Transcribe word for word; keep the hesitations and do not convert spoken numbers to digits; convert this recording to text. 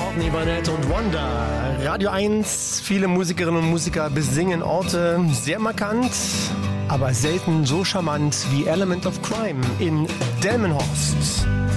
Courtney Barnett und Wonder. Radio eins, viele Musikerinnen und Musiker besingen Orte, sehr markant, aber selten so charmant wie Element of Crime in Delmenhorst.